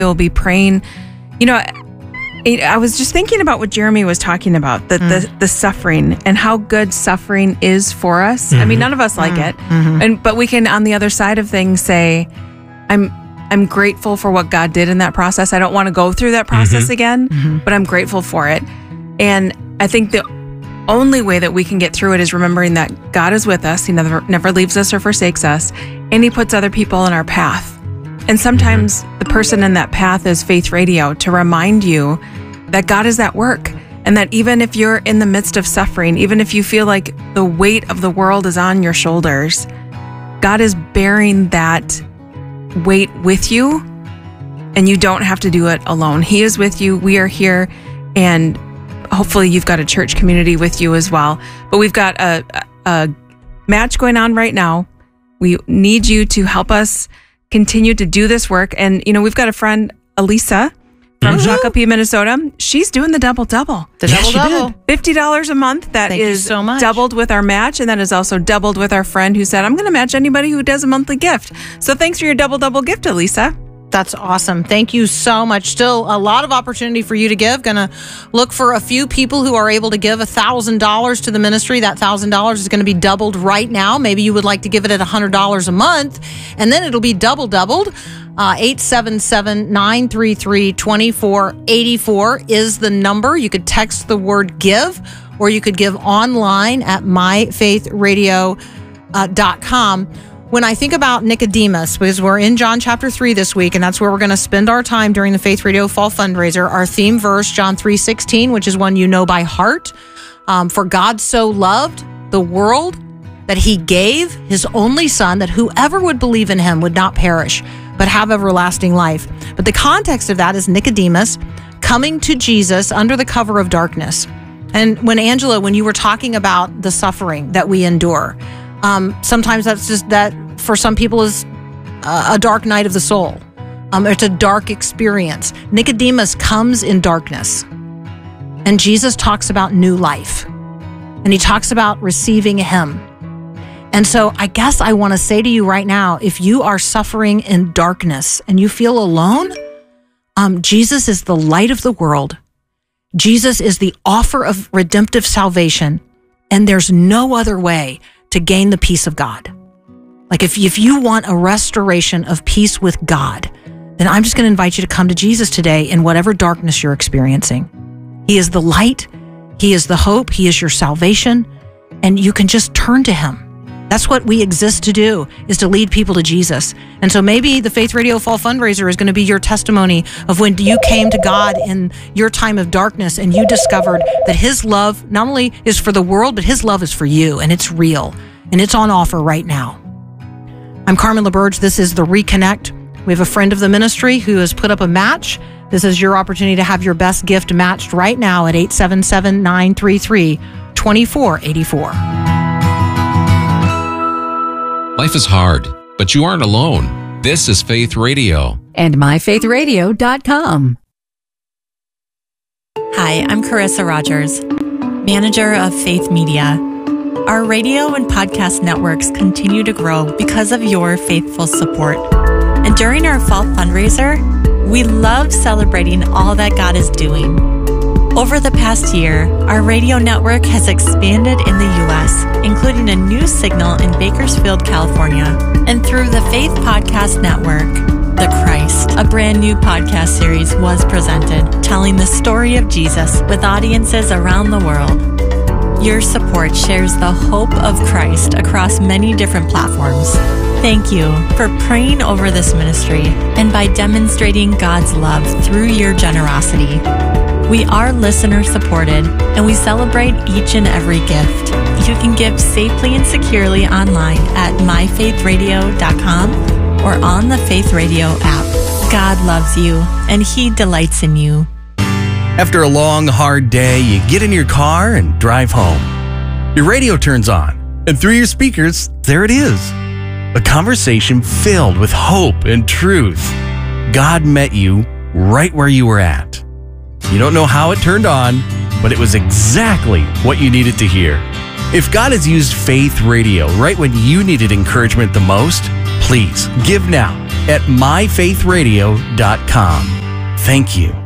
We'll be praying. I was just thinking about what Jeremy was talking about, the suffering and how good suffering is for us. I mean, none of us like it, but we can, on the other side of things, say, I'm grateful for what God did in that process. I don't want to go through that process again, but I'm grateful for it. And I think the only way that we can get through it is remembering that God is with us. He never leaves us or forsakes us, and He puts other people in our path. And sometimes the person in that path is Faith Radio to remind you that God is at work, and that even if you're in the midst of suffering, even if you feel like the weight of the world is on your shoulders, God is bearing that weight with you, and you don't have to do it alone. He is with you. We are here, and hopefully you've got a church community with you as well. But we've got a match going on right now. We need you to help us continue to do this work. And, we've got a friend, Elisa, from Shakopee, Minnesota. She's doing the double-double. The double-double. $50 a month. That is so much. Doubled with our match, and that is also doubled with our friend who said, I'm going to match anybody who does a monthly gift. So thanks for your double-double gift, Elisa. That's awesome. Thank you so much. Still a lot of opportunity for you to give. Going to look for a few people who are able to give $1,000 to the ministry. That $1,000 is going to be doubled right now. Maybe you would like to give it at $100 a month, and then it'll be doubled. 877-933-2484 is the number. You could text the word give, or you could give online at myfaithradio.com. When I think about Nicodemus, because we're in John chapter 3 this week, and that's where we're going to spend our time during the Faith Radio Fall Fundraiser, our theme verse, John 3:16, which is one you know by heart. For God so loved the world that He gave His only Son, that whoever would believe in Him would not perish, but have everlasting life. But the context of that is Nicodemus coming to Jesus under the cover of darkness. And when you were talking about the suffering that we endure, sometimes that's just that for some people is a dark night of the soul. It's a dark experience. Nicodemus comes in darkness, and Jesus talks about new life, and He talks about receiving Him. And so I guess I want to say to you right now, if you are suffering in darkness and you feel alone, Jesus is the light of the world. Jesus is the offer of redemptive salvation, and there's no other way to gain the peace of God. Like if you want a restoration of peace with God, then I'm just going to invite you to come to Jesus today in whatever darkness you're experiencing. He is the light. He is the hope. He is your salvation. And you can just turn to Him. That's what we exist to do, is to lead people to Jesus. And so maybe the Faith Radio Fall Fundraiser is going to be your testimony of when you came to God in your time of darkness and you discovered that His love not only is for the world, but His love is for you, and it's real, and it's on offer right now. I'm Carmen LaBerge. This is The Reconnect. We have a friend of the ministry who has put up a match. This is your opportunity to have your best gift matched right now at 877-933-2484. Life is hard, but you aren't alone. This is Faith Radio. And myfaithradio.com. Hi, I'm Carissa Rogers, manager of Faith Media. Our radio and podcast networks continue to grow because of your faithful support. And during our fall fundraiser, we love celebrating all that God is doing. Over the past year, our radio network has expanded in the U.S., including a new signal in Bakersfield, California. And through the Faith Podcast Network, The Christ, a brand new podcast series, was presented, telling the story of Jesus with audiences around the world. Your support shares the hope of Christ across many different platforms. Thank you for praying over this ministry and by demonstrating God's love through your generosity. We are listener supported, and we celebrate each and every gift. You can give safely and securely online at myfaithradio.com or on the Faith Radio app. God loves you, and He delights in you. After a long, hard day, you get in your car and drive home. Your radio turns on, and through your speakers, there it is. A conversation filled with hope and truth. God met you right where you were at. You don't know how it turned on, but it was exactly what you needed to hear. If God has used Faith Radio right when you needed encouragement the most, Please give now at myfaithradio.com. Thank you.